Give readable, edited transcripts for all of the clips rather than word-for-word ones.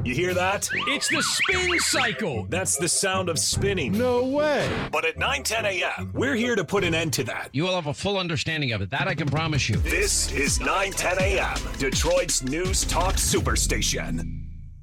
You hear that? It's the spin cycle. That's the sound of spinning. No way. But at 9:10 a.m., we're here to put an end to that. You will have a full understanding of it. That I can promise you. This is 9:10 a.m., Detroit's News Talk Superstation.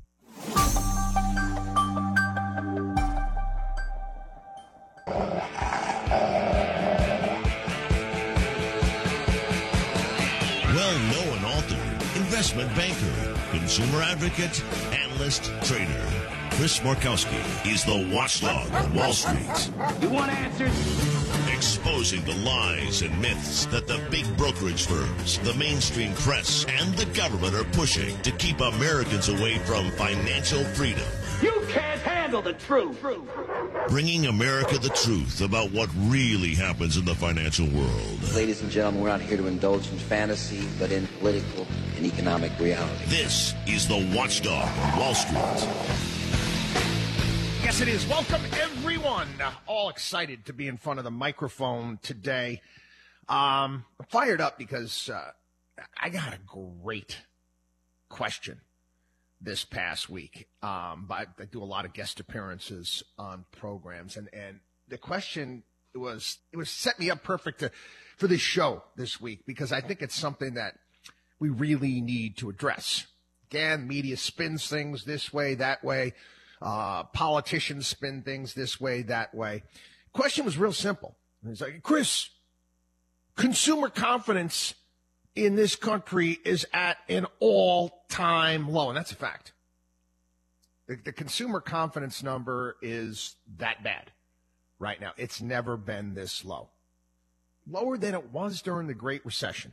Well-known author, investment banker, consumer advocate, analyst, trader. Chris Markowski is the watchdog on Wall Street. You want answers? Exposing the lies and myths that the big brokerage firms, the mainstream press, and the government are pushing to keep Americans away from financial freedom. You can't handle the truth. Bringing America the truth about what really happens in the financial world. Ladies and gentlemen, we're not here to indulge in fantasy, but in political and economic reality. This is the watchdog on Wall Street. Yes, it is. Welcome, everyone. All excited to be in front of the microphone today. I'm fired up because I got a great question this past week. I do a lot of guest appearances on programs, and the question was set me up perfect for this show this week because I think it's something that we really need to address. Again, media spins things this way, that way. Politicians spin things this way, that way. Question was real simple. It's like, Chris, consumer confidence in this country is at an all-time low, and that's a fact. The consumer confidence number is that bad right now. It's never been this low. Lower than it was during the Great Recession.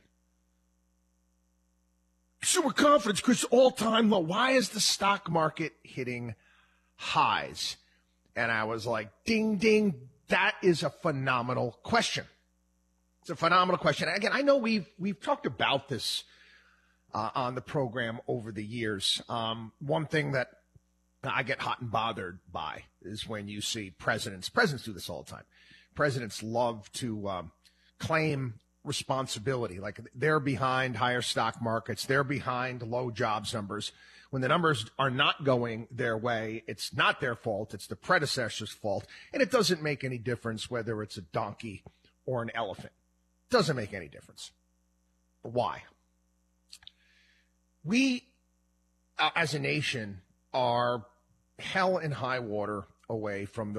Consumer confidence, Chris, all-time low. Why is the stock market hitting highs? And I was like, ding, ding, that is a phenomenal question. It's a phenomenal question. Again, I know we've talked about this on the program over the years. One thing that I get hot and bothered by is when you see presidents do this all the time. Presidents love to claim responsibility, like they're behind higher stock markets, they're behind low jobs numbers. When the numbers are not going their way, it's not their fault, it's the predecessor's fault, and it doesn't make any difference whether it's a donkey or an elephant. It doesn't make any difference. Why? We, as a nation, are hell and high water away from the